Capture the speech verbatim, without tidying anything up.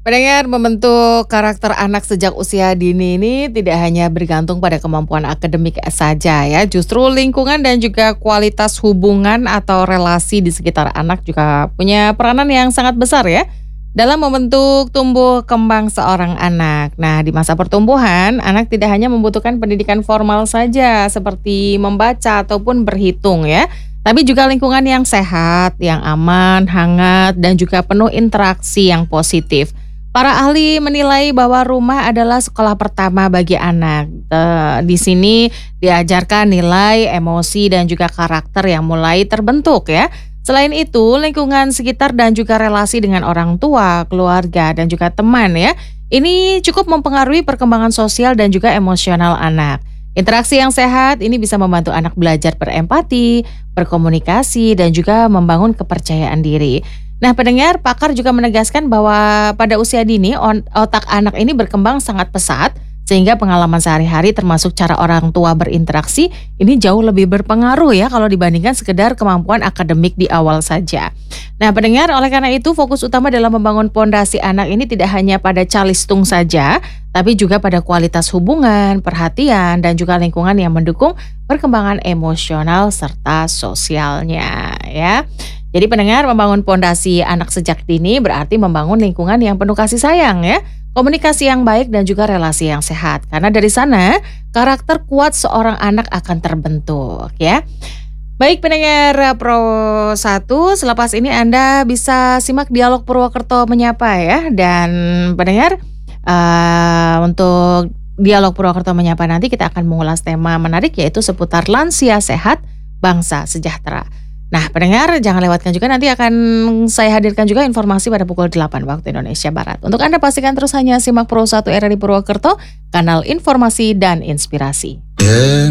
Pendengar, membentuk karakter anak sejak usia dini ini tidak hanya bergantung pada kemampuan akademik saja ya, justru lingkungan dan juga kualitas hubungan atau relasi di sekitar anak juga punya peranan yang sangat besar ya dalam membentuk tumbuh kembang seorang anak. Nah, di masa pertumbuhan, anak tidak hanya membutuhkan pendidikan formal saja seperti membaca ataupun berhitung ya, tapi juga lingkungan yang sehat, yang aman, hangat, dan juga penuh interaksi yang positif. Para ahli menilai bahwa rumah adalah sekolah pertama bagi anak. Eh, Di sini diajarkan nilai, emosi, dan juga karakter yang mulai terbentuk ya. Selain itu, lingkungan sekitar dan juga relasi dengan orang tua, keluarga, dan juga teman ya. Ini cukup mempengaruhi perkembangan sosial dan juga emosional anak. Interaksi yang sehat ini bisa membantu anak belajar berempati, berkomunikasi, dan juga membangun kepercayaan diri. Nah, pendengar, pakar juga menegaskan bahwa pada usia dini on- otak anak ini berkembang sangat pesat sehingga pengalaman sehari-hari termasuk cara orang tua berinteraksi ini jauh lebih berpengaruh ya kalau dibandingkan sekedar kemampuan akademik di awal saja. Nah, pendengar, oleh karena itu fokus utama dalam membangun pondasi anak ini tidak hanya pada calistung saja, tapi juga pada kualitas hubungan, perhatian, dan juga lingkungan yang mendukung perkembangan emosional serta sosialnya ya. Jadi pendengar, membangun pondasi anak sejak dini berarti membangun lingkungan yang penuh kasih sayang ya, komunikasi yang baik dan juga relasi yang sehat. Karena dari sana karakter kuat seorang anak akan terbentuk ya. Baik pendengar Pro satu, selepas ini Anda bisa simak dialog Purwokerto Menyapa ya. Dan pendengar, eh, untuk dialog Purwokerto Menyapa nanti kita akan mengulas tema menarik yaitu seputar lansia sehat, bangsa sejahtera. Nah, pendengar jangan lewatkan juga, nanti akan saya hadirkan juga informasi pada pukul delapan waktu Indonesia Barat. Untuk Anda pastikan terus hanya simak Pro satu R R I Purwokerto, kanal informasi dan inspirasi.